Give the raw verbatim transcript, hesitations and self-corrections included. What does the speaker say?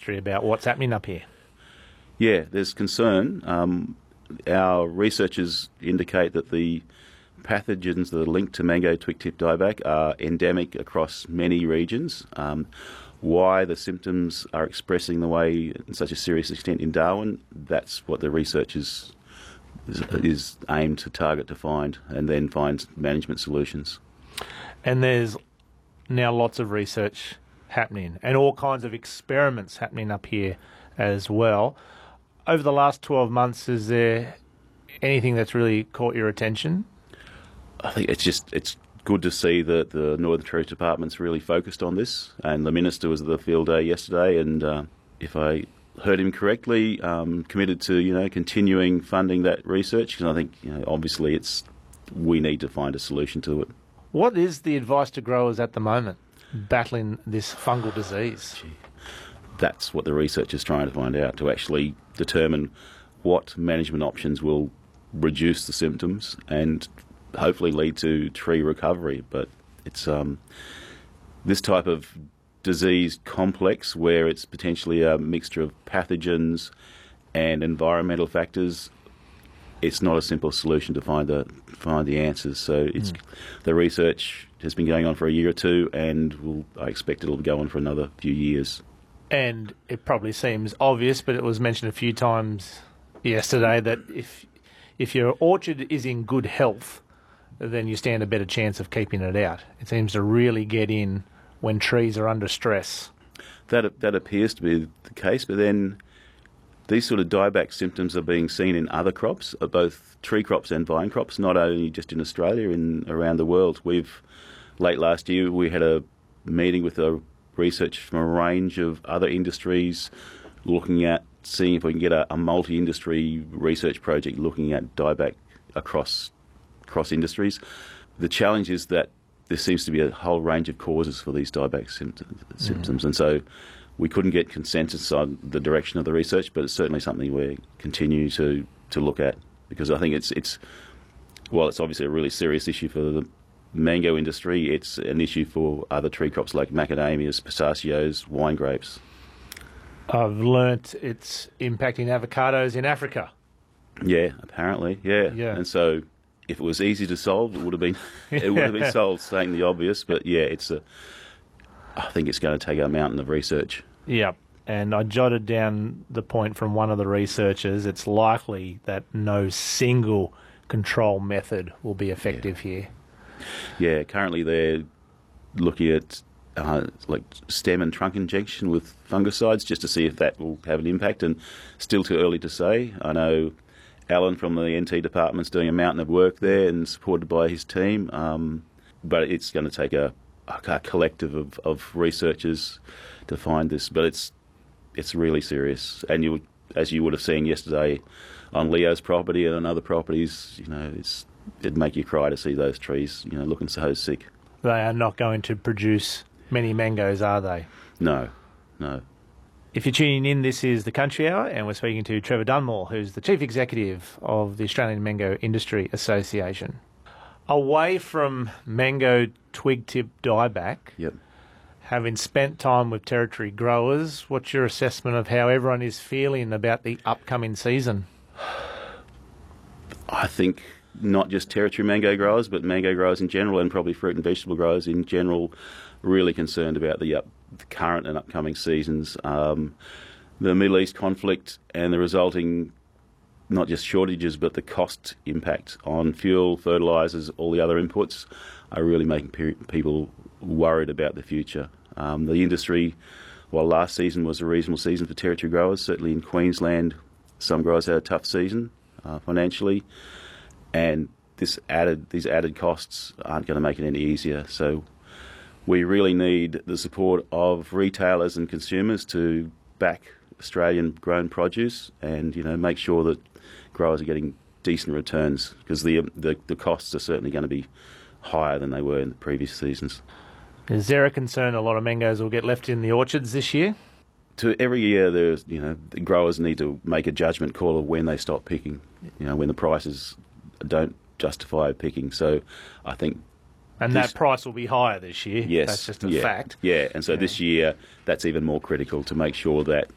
industry about what's happening up here. Yeah, there's concern. Um, our researchers indicate that the pathogens that are linked to mango twig-tip dieback are endemic across many regions. Um, why the symptoms are expressing the way in such a serious extent in Darwin, that's what the research is, is, is aimed to target to find, and then find management solutions. And there's now lots of research happening and all kinds of experiments happening up here as well. Over the last twelve months, is there anything that's really caught your attention? I think it's just it's good to see that the Northern Territory Department's really focused on this, and the Minister was at the field day yesterday, and uh, if I heard him correctly, um, committed to you know continuing funding that research, because I think you know, obviously it's we need to find a solution to it. What is the advice to growers at the moment battling this fungal disease? Gee. That's what the research is trying to find out, to actually determine what management options will reduce the symptoms and hopefully lead to tree recovery. But it's um, this type of disease complex where it's potentially a mixture of pathogens and environmental factors. It's not a simple solution to find the find the answers. So it's mm. the research has been going on for a year or two, and we'll, I expect it'll go on for another few years. And it probably seems obvious, but it was mentioned a few times yesterday that if if your orchard is in good health, then you stand a better chance of keeping it out. It seems to really get in when trees are under stress. That that appears to be the case, but then these sort of dieback symptoms are being seen in other crops, both tree crops and vine crops, not only just in Australia, in around the world. We've late last year we had a meeting with a research from a range of other industries, looking at seeing if we can get a, a multi-industry research project looking at dieback across across industries. The challenge is that there seems to be a whole range of causes for these dieback symptoms, mm. symptoms, and so we couldn't get consensus on the direction of the research, but it's certainly something we continue to, to look at, because I think it's it's well, it's obviously a really serious issue for the mango industry. It's an issue for other tree crops like macadamias, pistachios, wine grapes. I've learnt it's impacting avocados in Africa. Yeah, apparently, yeah. Yeah. And so if it was easy to solve, it would have been it would have been solved, stating the obvious. But yeah, it's a. I think it's going to take a mountain of research. Yep. And I jotted down the point from one of the researchers. It's likely that no single control method will be effective yeah. here. Yeah, currently they're looking at uh, like stem and trunk injection with fungicides just to see if that will have an impact, and still too early to say. I know Alan from the N T department's doing a mountain of work there and supported by his team, um, but it's going to take a, a collective of, of researchers to find this. But it's it's really serious, and you, as you would have seen yesterday on Leo's property and on other properties, you know, it's it'd make you cry to see those trees, you know, looking so sick. They are not going to produce many mangoes, are they? No, no. If you're tuning in, this is The Country Hour, and we're speaking to Trevor Dunmore, who's the Chief Executive of the Australian Mango Industry Association. Away from mango twig-tip dieback, yep. having spent time with territory growers, what's your assessment of how everyone is feeling about the upcoming season? I think not just territory mango growers, but mango growers in general, and probably fruit and vegetable growers in general, really concerned about the, up, the current and upcoming seasons. Um, the Middle East conflict and the resulting not just shortages, but the cost impact on fuel, fertilisers, all the other inputs are really making pe- people worried about the future. Um, the industry, while last season was a reasonable season for territory growers, certainly in Queensland, some growers had a tough season uh, financially, and this added these added costs aren't going to make it any easier. So we really need the support of retailers and consumers to back Australian grown produce, and you know make sure that growers are getting decent returns, because the, the the costs are certainly going to be higher than they were in the previous seasons. Is there a concern a lot of mangoes will get left in the orchards this year? To every year, there's you know the growers need to make a judgment call of when they stop picking. You know when the prices don't justify picking. So I think. And this, that price will be higher this year. Yes, that's just a yeah, fact. Yeah, and so yeah. this year that's even more critical to make sure that